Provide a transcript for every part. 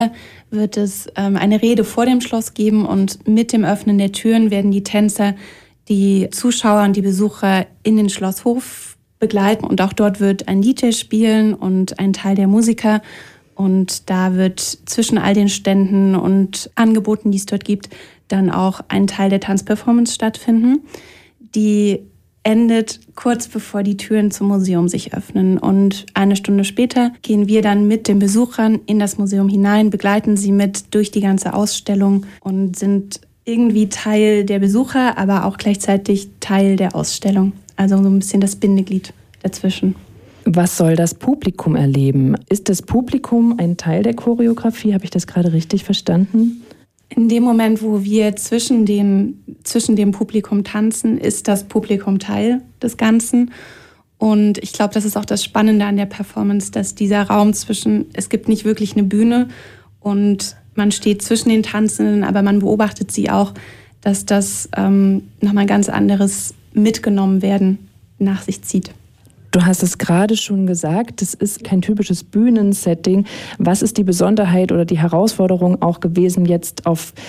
wird es eine Rede vor dem Schloss geben und mit dem Öffnen der Türen werden die Tänzer die Zuschauer und die Besucher in den Schlosshof begleiten. Und auch dort wird ein DJ spielen und ein Teil der Musiker. Und da wird zwischen all den Ständen und Angeboten, die es dort gibt, dann auch ein Teil der Tanzperformance stattfinden. Die endet kurz bevor die Türen zum Museum sich öffnen. Und eine Stunde später gehen wir dann mit den Besuchern in das Museum hinein, begleiten sie mit durch die ganze Ausstellung und sind irgendwie Teil der Besucher, aber auch gleichzeitig Teil der Ausstellung. Also so ein bisschen das Bindeglied dazwischen. Was soll das Publikum erleben? Ist das Publikum ein Teil der Choreografie? Habe ich das gerade richtig verstanden? In dem Moment, wo wir zwischen dem Publikum tanzen, ist das Publikum Teil des Ganzen. Und ich glaube, das ist auch das Spannende an der Performance, dass dieser Raum es gibt nicht wirklich eine Bühne und man steht zwischen den Tanzenden, aber man beobachtet sie auch, dass das nochmal ein ganz anderes Mitgenommen werden nach sich zieht. Du hast es gerade schon gesagt, es ist kein typisches Bühnensetting. Was ist die Besonderheit oder die Herausforderung auch gewesen, jetzt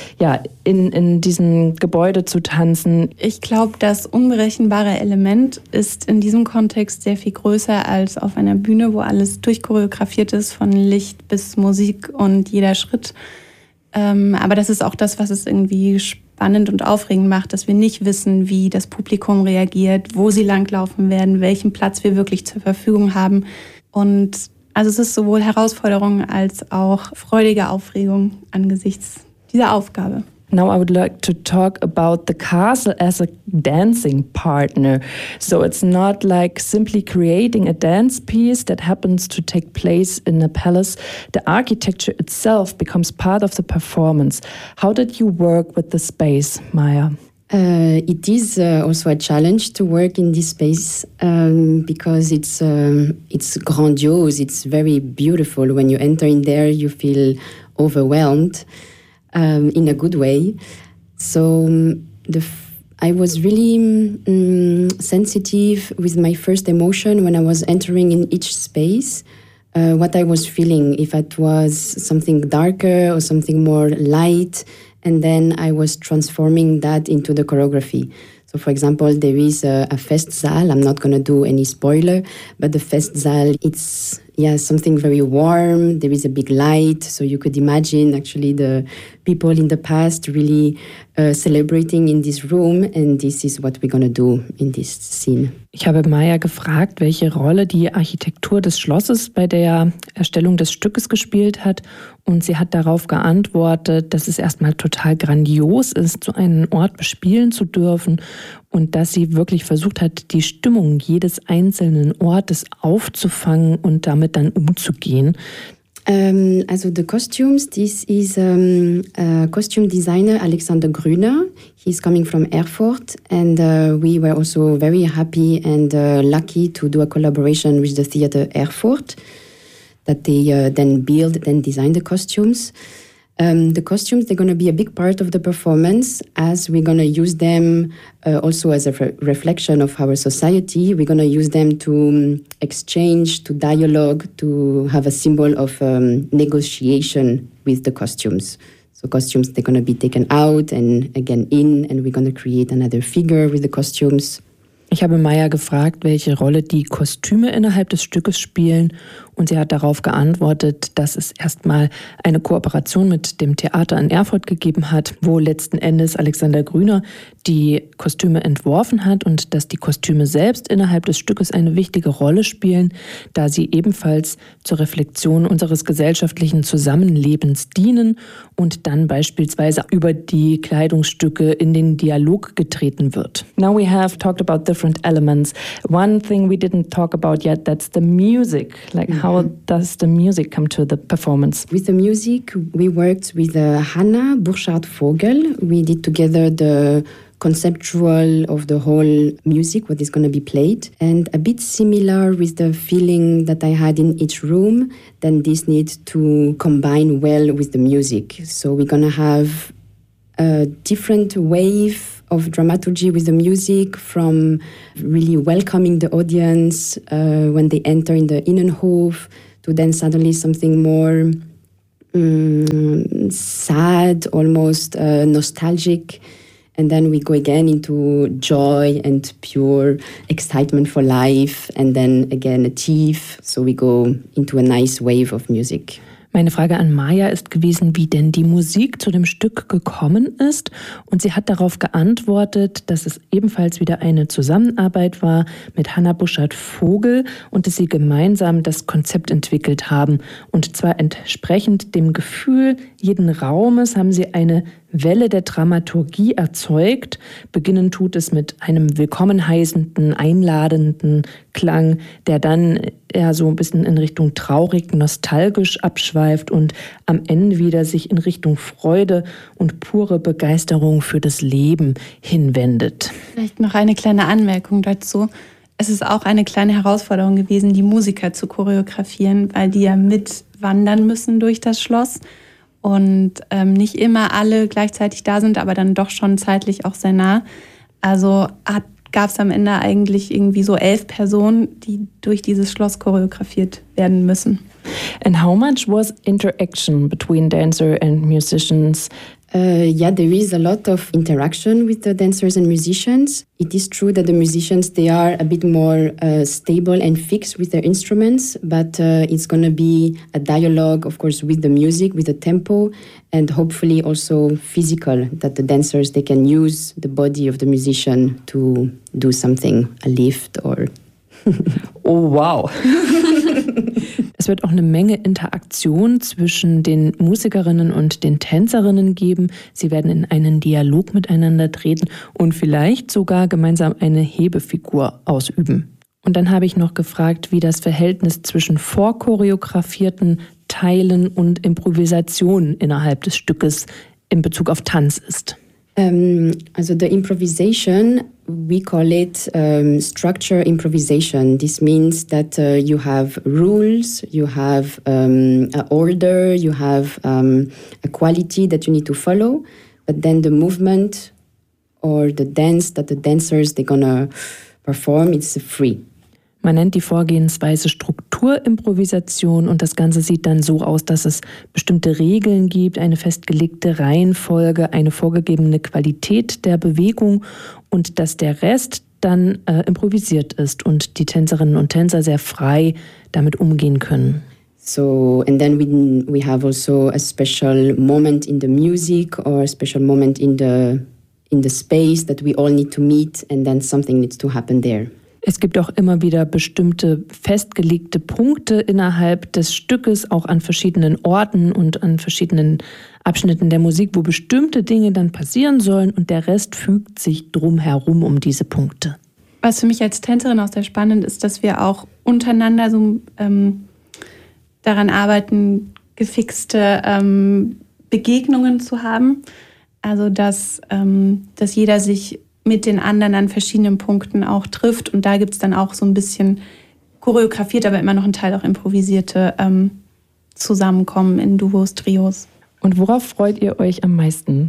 in diesem Gebäude zu tanzen? Ich glaube, das unberechenbare Element ist in diesem Kontext sehr viel größer als auf einer Bühne, wo alles durchchoreografiert ist, von Licht bis Musik und jeder Schritt. Aber das ist auch das, was es irgendwie spannend und aufregend macht, dass wir nicht wissen, wie das Publikum reagiert, wo sie langlaufen werden, welchen Platz wir wirklich zur Verfügung haben. Und also es ist sowohl Herausforderung als auch freudige Aufregung angesichts dieser Aufgabe. Now I would like to talk about the castle as a dancing partner. So it's not like simply creating a dance piece that happens to take place in a palace. The architecture itself becomes part of the performance. How did you work with the space, Maya? It is also a challenge to work in this space because it's grandiose. It's very beautiful. When you enter in there, you feel overwhelmed. In a good way. So I was really sensitive with my first emotion when I was entering in each space, what I was feeling, if it was something darker or something more light, and then I was transforming that into the choreography. So, for example, there is a Festsaal. I'm not going to do any spoiler, but the Festsaal, it's something very warm. There is a big light, so you could imagine actually the people in the past really celebrating in this room, and this is what we're going to do in this scene. Ich habe Maya gefragt, welche Rolle die Architektur des Schlosses bei der Erstellung des Stückes gespielt hat, und sie hat darauf geantwortet, dass es erstmal total grandios ist, so einen Ort bespielen zu dürfen und dass sie wirklich versucht hat, die Stimmung jedes einzelnen Ortes aufzufangen und damit dann umzugehen. Also the costumes, this is costume designer Alexander Grüner. He's coming from Erfurt, and we were also very happy and lucky to do a collaboration with the Theater Erfurt, that they then design the costumes. The costumes, they're going to be a big part of the performance, as we're going to use them also as a reflection of our society. We're going to use them to exchange, to dialogue, to have a symbol of negotiation with the costumes. So costumes, they're going to be taken out and again in, and we're going to create another figure with the costumes. Ich habe Maya gefragt, welche Rolle die Kostüme innerhalb des Stückes spielen, und sie hat darauf geantwortet, dass es erstmal eine Kooperation mit dem Theater in Erfurt gegeben hat, wo letzten Endes Alexander Grüner die Kostüme entworfen hat und dass die Kostüme selbst innerhalb des Stückes eine wichtige Rolle spielen, da sie ebenfalls zur Reflexion unseres gesellschaftlichen Zusammenlebens dienen und dann beispielsweise über die Kleidungsstücke in den Dialog getreten wird. Now we have talked about different elements. One thing we didn't talk about yet, that's the music. Like how does the music come to the performance? With the music, we worked with Hanna Burchard-Vogel. We did together the conceptual of the whole music, what is going to be played. And a bit similar with the feeling that I had in each room, then this needs to combine well with the music. So we're going to have a different wave of dramaturgy with the music, from really welcoming the audience when they enter in the Innenhof, to then suddenly something more sad, almost nostalgic. And then we go again into joy and pure excitement for life. And then again a tief. So we go into a nice wave of music. Meine Frage an Maja ist gewesen, wie denn die Musik zu dem Stück gekommen ist. Und sie hat darauf geantwortet, dass es ebenfalls wieder eine Zusammenarbeit war mit Hanna Buschardt-Vogel und dass sie gemeinsam das Konzept entwickelt haben. Und zwar entsprechend dem Gefühl jeden Raumes haben sie eine Welle der Dramaturgie erzeugt. Beginnen tut es mit einem willkommen heißenden, einladenden Klang, der dann eher so ein bisschen in Richtung traurig, nostalgisch abschweift und am Ende wieder sich in Richtung Freude und pure Begeisterung für das Leben hinwendet. Vielleicht noch eine kleine Anmerkung dazu. Es ist auch eine kleine Herausforderung gewesen, die Musiker zu choreografieren, weil die ja mitwandern müssen durch das Schloss. Und nicht immer alle gleichzeitig da sind, aber dann doch schon zeitlich auch sehr nah. Also gab es am Ende eigentlich irgendwie so 11 Personen, die durch dieses Schloss choreografiert werden müssen. And how much was interaction between dancer and musicians? There is a lot of interaction with the dancers and musicians. It is true that the musicians, they are a bit more stable and fixed with their instruments, but it's going to be a dialogue, of course, with the music, with the tempo, and hopefully also physical, that the dancers, they can use the body of the musician to do something, a lift or... Oh, wow. Es wird auch eine Menge Interaktion zwischen den Musikerinnen und den Tänzerinnen geben. Sie werden in einen Dialog miteinander treten und vielleicht sogar gemeinsam eine Hebefigur ausüben. Und dann habe ich noch gefragt, wie das Verhältnis zwischen vorchoreografierten Teilen und Improvisationen innerhalb des Stückes in Bezug auf Tanz ist. Also the improvisation, we call it structure improvisation. This means that you have rules, you have an order, you have a quality that you need to follow, but then the movement or the dance that the dancers, they're gonna perform, it's free. Man nennt die Vorgehensweise Strukturimprovisation und das Ganze sieht dann so aus, dass es bestimmte Regeln gibt, eine festgelegte Reihenfolge, eine vorgegebene Qualität der Bewegung und dass der Rest dann improvisiert ist und die Tänzerinnen und Tänzer sehr frei damit umgehen können. So, and then we have also a special moment in the music or a special moment in the space that we all need to meet and then something needs to happen there. Es gibt auch immer wieder bestimmte festgelegte Punkte innerhalb des Stückes, auch an verschiedenen Orten und an verschiedenen Abschnitten der Musik, wo bestimmte Dinge dann passieren sollen und der Rest fügt sich drumherum um diese Punkte. Was für mich als Tänzerin auch sehr spannend ist, dass wir auch untereinander so daran arbeiten, gefixte Begegnungen zu haben. Also dass jeder sich mit den anderen an verschiedenen Punkten auch trifft. Und da gibt es dann auch so ein bisschen choreografiert, aber immer noch ein Teil auch improvisierte Zusammenkommen in Duos, Trios. Und worauf freut ihr euch am meisten?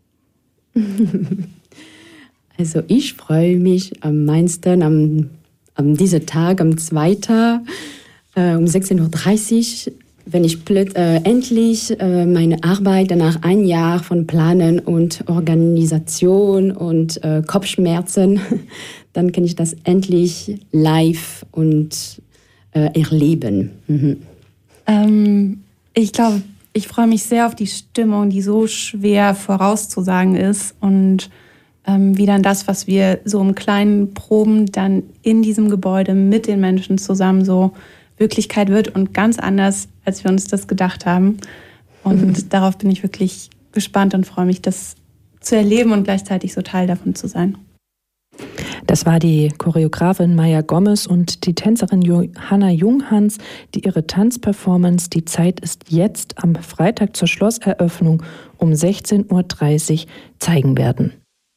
Also ich freue mich am meisten an diesem Tag, am 2. um 16.30 Uhr, wenn ich endlich meine Arbeit nach einem Jahr von Planen und Organisation und Kopfschmerzen, dann kann ich das endlich live und erleben. Mhm. Ich glaube, ich freue mich sehr auf die Stimmung, die so schwer vorauszusagen ist und wie dann das, was wir so im kleinen Proben dann in diesem Gebäude mit den Menschen zusammen so Wirklichkeit wird und ganz anders, als wir uns das gedacht haben. Und darauf bin ich wirklich gespannt und freue mich, das zu erleben und gleichzeitig so Teil davon zu sein. Das war die Choreografin Maja Gomez und die Tänzerin Hanna Junghans, die ihre Tanzperformance "Die Zeit ist jetzt" am Freitag zur Schlosseröffnung um 16.30 Uhr zeigen werden.